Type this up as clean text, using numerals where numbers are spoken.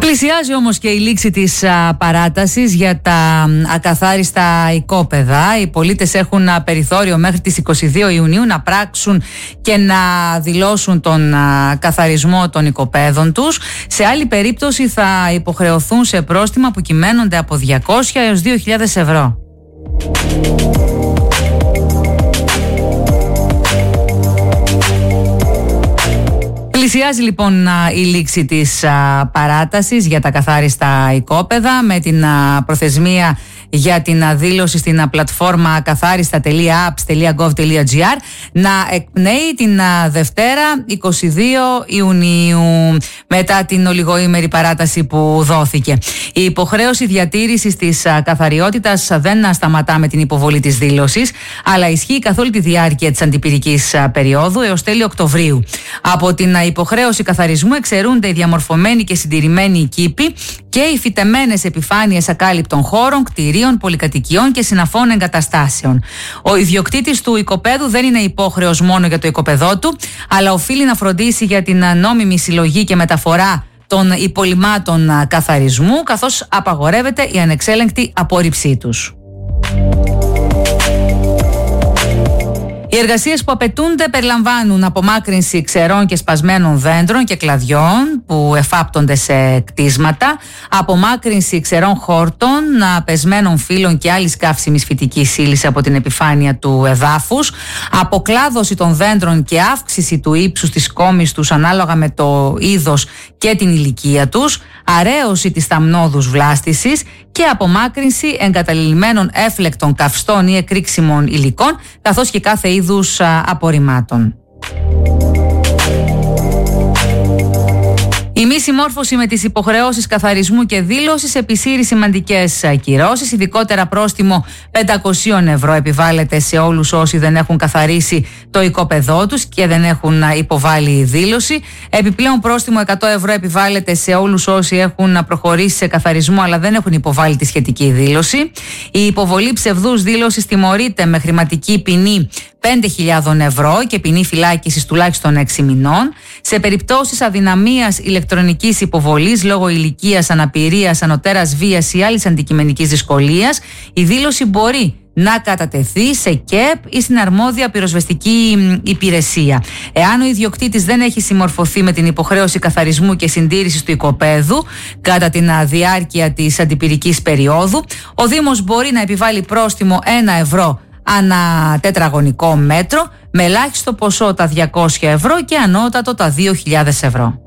Πλησιάζει όμως και η λήξη της παράτασης για τα ακαθάριστα οικόπεδα. Οι πολίτες έχουν περιθώριο μέχρι τις 22 Ιουνίου να πράξουν και να δηλώσουν τον καθαρισμό των οικοπέδων τους. Σε άλλη περίπτωση θα υποχρεωθούν σε πρόστιμα που κυμαίνονται από 200 έως 2.000 ευρώ. Πλησιάζει λοιπόν η λήξη της παράτασης για τα καθάριστα οικόπεδα με την προθεσμία για την δήλωση στην πλατφόρμα καθάριστα.apps.gov.gr να εκπνέει την Δευτέρα 22 Ιουνίου μετά την ολιγοήμερη παράταση που δόθηκε. Η υποχρέωση διατήρησης της καθαριότητας δεν σταματά με την υποβολή της δήλωσης, αλλά ισχύει καθ' όλη τη διάρκεια της αντιπυρικής περίοδου έως τέλη Οκτωβρίου. Από την υποχρέωση καθαρισμού εξαιρούνται οι διαμορφωμένοι και συντηρημένοι κήποι και οι φυτεμένες επιφάνειες ακάλυπτων χώρων, κτηρίων, πολυκατοικιών και συναφών εγκαταστάσεων. Ο ιδιοκτήτης του οικοπέδου δεν είναι υπόχρεος μόνο για το οικοπεδό του, αλλά οφείλει να φροντίσει για την νόμιμη συλλογή και μεταφορά των υπολειμμάτων καθαρισμού, καθώς απαγορεύεται η ανεξέλεγκτη απόρριψή τους. Οι εργασίες που απαιτούνται περιλαμβάνουν απομάκρυνση ξερών και σπασμένων δέντρων και κλαδιών που εφάπτονται σε κτίσματα, απομάκρυνση ξερών χόρτων, πεσμένων φύλων και άλλης καύσιμης φυτικής ύλης από την επιφάνεια του εδάφους, αποκλάδωση των δέντρων και αύξηση του ύψους της κόμης τους ανάλογα με το είδος και την ηλικία τους, αρέωση της θαμνόδους βλάστησης και απομάκρυνση εγκαταλειμμένων έφλεκτων καυστών ή εκρήξιμων υλικών, καθώς και κάθε είδους απορριμμάτων. Η μη συμμόρφωση με τις υποχρεώσεις καθαρισμού και δήλωσης επισύρει σημαντικές κυρώσεις. Ειδικότερα πρόστιμο 500 ευρώ επιβάλλεται σε όλους όσοι δεν έχουν καθαρίσει το οικόπεδό τους και δεν έχουν υποβάλει δήλωση. Επιπλέον πρόστιμο 100 ευρώ επιβάλλεται σε όλους όσοι έχουν προχωρήσει σε καθαρισμό αλλά δεν έχουν υποβάλει τη σχετική δήλωση. Η υποβολή ψευδούς δήλωσης τιμωρείται με χρηματική ποινή 5.000 ευρώ και ποινή φυλάκισης τουλάχιστον 6 μηνών. Σε περιπτώσεις αδυναμίας ηλεκτρονικής υποβολής λόγω ηλικίας, αναπηρίας, ανωτέρας βίας ή άλλης αντικειμενικής δυσκολίας, η δήλωση μπορεί να κατατεθεί σε ΚΕΠ ή στην αρμόδια πυροσβεστική υπηρεσία. Εάν ο ιδιοκτήτης δεν έχει συμμορφωθεί με την υποχρέωση καθαρισμού και συντήρησης του οικοπέδου κατά τη διάρκεια της αντιπυρικής περίοδου, ο Δήμος μπορεί να επιβάλλει πρόστιμο 1 ευρώ ανά τετραγωνικό μέτρο, με ελάχιστο ποσό τα 200 ευρώ και ανώτατο τα 2.000 ευρώ.